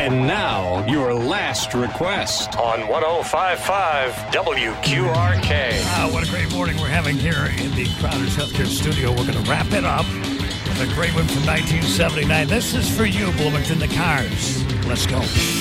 And now, your last request on 105.5 WQRK. What a great morning we're having here in the Crowder's Healthcare Studio. We're going to wrap it up with a great one from 1979. This is for you, Bloomington, the Cars. Let's go.